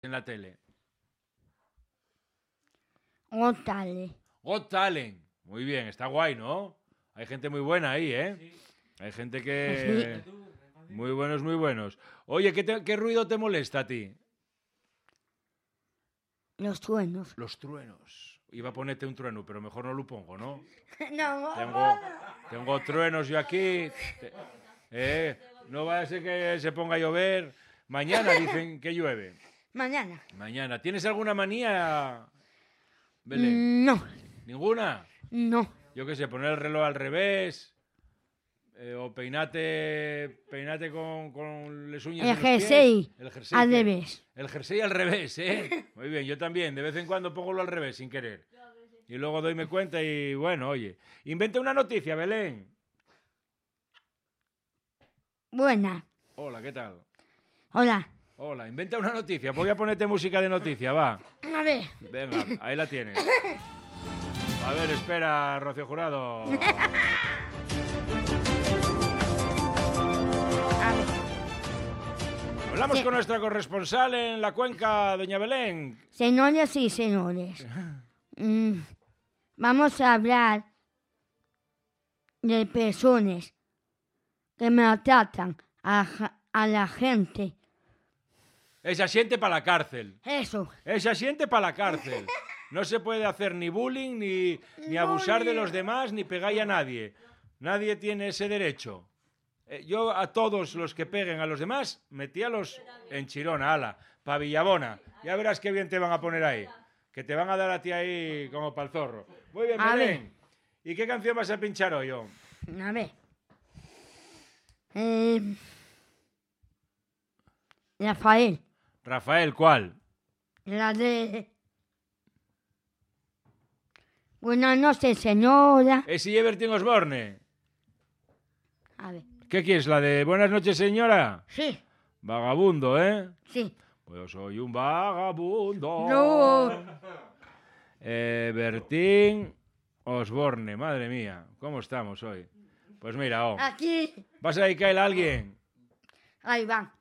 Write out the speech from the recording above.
en la tele? Got Talent. Got Talent. Muy bien, está guay, ¿no? Hay gente muy buena ahí, ¿eh? Sí. Hay gente que... Sí. Muy buenos, muy buenos. Oye, ¿qué ruido te molesta a ti? Los truenos. Los truenos. Iba a ponerte un trueno, pero mejor no lo pongo, ¿no? No. Tengo truenos yo aquí. No vaya a ser que se ponga a llover. Mañana dicen que llueve. Mañana. ¿Tienes alguna manía, Belén? No. ¿Ninguna? No. Yo qué sé, poner el reloj al revés. O peinate con las uñas. El jersey al revés. El jersey al revés, ¿eh? Muy bien, yo también. De vez en cuando pongo al revés sin querer. Y luego doyme cuenta y bueno, oye. Inventa una noticia, Belén. Buena. Hola, ¿qué tal? Hola, inventa una noticia. Voy a ponerte música de noticia, va. A ver. Venga, ahí la tienes. A ver, espera, Rocío Jurado. Hablamos con nuestra corresponsal en la cuenca, doña Belén. Señores y señores, vamos a hablar de personas que maltratan a la gente. Esa siente para la cárcel. Eso. Esa siente para la cárcel. No se puede hacer ni bullying, ni abusar de los demás, ni pegar a nadie. Nadie tiene ese derecho. Yo a todos los que peguen a los demás, metíalos en Chirona, ala, pa' Villabona. Ya verás qué bien te van a poner ahí. Que te van a dar a ti ahí como pa'l zorro. Muy bien, Belén. ¿Y qué canción vas a pinchar hoy, yo? A ver. Rafael. Rafael, ¿cuál? La de... Buenas noches, señora. Es Everton Osborne. A ver. ¿Qué quieres? ¿La de Buenas noches, señora? Sí. Vagabundo, ¿eh? Sí. Pues yo soy un vagabundo. No. Bertín Osborne, madre mía. ¿Cómo estamos hoy? Pues mira, Aquí. ¿vas a dedicarle a alguien? Ahí va.